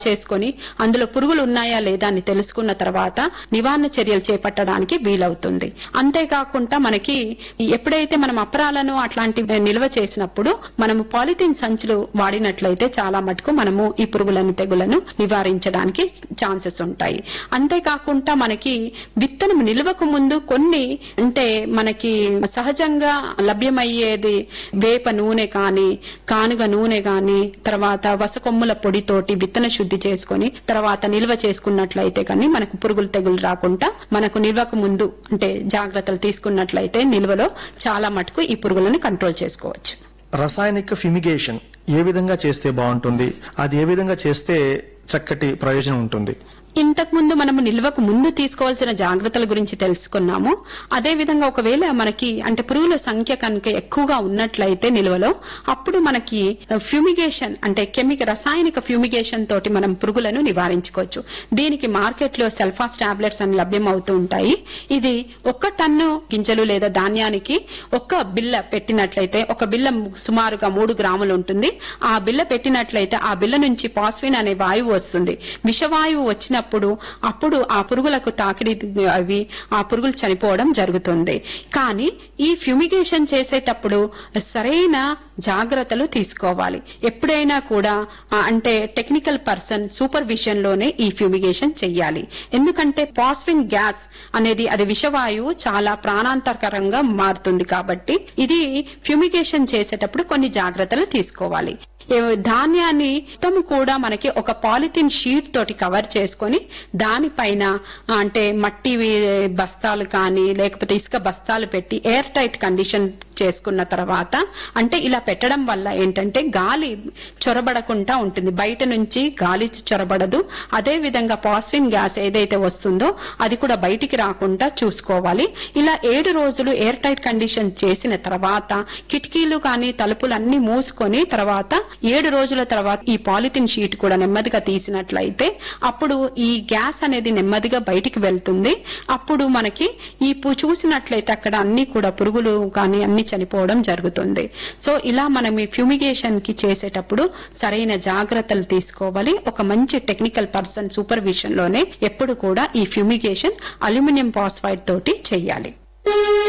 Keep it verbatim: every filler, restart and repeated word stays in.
చేసుకుని అందులో పురుగులు ఉన్నాయా లేదా అని తెలుసుకున్న తర్వాత నివారణ చర్యలు చేపట్టడానికి వీలవుతుంది. అంతేకాకుండా మనకి ఎప్పుడైతే మనం అపరాలను అట్లాంటివి నిల్వ చేసినప్పుడు మనము పాలిథిన్ సంచులు వాడినట్లయితే చాలా మటుకు మనము ఈ పురుగులను తెగులను నివారించడానికి ఛాన్సెస్ ఉంటాయి. అంతేకాకుండా మనకి విత్తనం నిల్వకు ముందు కొన్ని అంటే మనకి సహజంగా లభ్యమయ్యేది వేప నూనె కానీ కానుగ నూనె కానీ తర్వాత వసకొమ్ముల పొడితోటి విత్తన శుద్ధి చేసుకుని తర్వాత నిల్వ చేసుకున్నట్లయితే కానీ మనకు పురుగులు తెగులు రాకుండా మనకు నిల్వకు ముందు అంటే జాగ్రత్తలు తీసుకున్నట్లయితే నిల్వలో చాలా మటుకు ఈ పురుగులను కంట్రోల్ చేసుకోవచ్చు. రసాయనిక ఫ్యూమిగేషన్ ఏ విధంగా చేస్తే బాగుంటుంది, అది ఏ విధంగా చేస్తే చక్కటి ప్రయోజనం ఉంటుంది? ఇంతకు ముందు మనము నిల్వకు ముందు తీసుకోవాల్సిన జాగ్రత్తల గురించి తెలుసుకున్నాము. అదే విధంగా ఒకవేళ మనకి అంటే పురుగుల సంఖ్య కనుక ఎక్కువగా ఉన్నట్లయితే నిల్వలో అప్పుడు మనకి ఫ్యూమిగేషన్ అంటే కెమికల్ రసాయనిక ఫ్యూమిగేషన్ తోటి మనం పురుగులను నివారించుకోవచ్చు. దీనికి మార్కెట్ లో సెల్ఫాస్ టాబ్లెట్స్ అని లభ్యం అవుతూ ఉంటాయి. ఇది ఒక్క టన్ను గింజలు లేదా ధాన్యానికి ఒక్క బిల్ల పెట్టినట్లయితే ఒక బిల్ల సుమారుగా మూడు గ్రాములు ఉంటుంది. ఆ బిల్ల పెట్టినట్లయితే ఆ బిల్ల నుంచి పాస్ఫిన్ అనే వాయువు వస్తుంది. విషవాయువు వచ్చిన అప్పుడు అప్పుడు ఆ పురుగులకు తాకిడి అవి ఆ పురుగులు చనిపోవడం జరుగుతుంది. కానీ ఈ ఫ్యూమిగేషన్ చేసేటప్పుడు సరైన జాగ్రత్తలు తీసుకోవాలి. ఎప్పుడైనా కూడా అంటే టెక్నికల్ పర్సన్ సూపర్విజన్ లోనే ఈ ఫ్యూమిగేషన్ చెయ్యాలి. ఎందుకంటే పాస్ఫిన్ గ్యాస్ అనేది అది విషవాయువు చాలా ప్రాణాంతకరంగా మారుతుంది. కాబట్టి ఇది ఫ్యూమిగేషన్ చేసేటప్పుడు కొన్ని జాగ్రత్తలు తీసుకోవాలి. ధాన్యాన్ని మొత్తం కూడా మనకి ఒక పాలిథిన్ షీట్ తోటి కవర్ చేసుకొని దానిపైన అంటే మట్టి బస్తాలు కానీ లేకపోతే ఇసుక బస్తాలు పెట్టి ఎయిర్ టైట్ కండిషన్ చేసుకున్న తర్వాత అంటే ఇలా పెట్టడం వల్ల ఏంటంటే గాలి చొరబడకుండా ఉంటుంది. బయట నుంచి గాలి చొరబడదు. అదే విధంగా పాస్ఫిన్ గ్యాస్ ఏదైతే వస్తుందో అది కూడా బయటికి రాకుండా చూసుకోవాలి. ఇలా ఏడు రోజులు ఎయిర్ టైట్ కండిషన్ చేసిన తర్వాత కిటికీలు కానీ తలుపులు అన్ని మూసుకొని తర్వాత ఏడు రోజుల తర్వాత ఈ పాలిథిన్ షీట్ కూడా నెమ్మదిగా తీసినట్లయితే అప్పుడు ఈ గ్యాస్ అనేది నెమ్మదిగా బయటికి వెళ్తుంది. అప్పుడు మనకి ఈ చూసినట్లయితే అక్కడ అన్ని కూడా పురుగులు కానీ అన్ని చనిపోవడం జరుగుతుంది. సో ఇలా మనం ఈ ఫ్యూమిగేషన్ కి చేసేటప్పుడు సరైన జాగ్రత్తలు తీసుకోవాలి. ఒక మంచి టెక్నికల్ పర్సన్ సూపర్విజన్ లోనే ఎప్పుడు కూడా ఈ ఫ్యూమిగేషన్ అల్యూమినియం ఫాస్ఫైడ్ తోటి చేయాలి.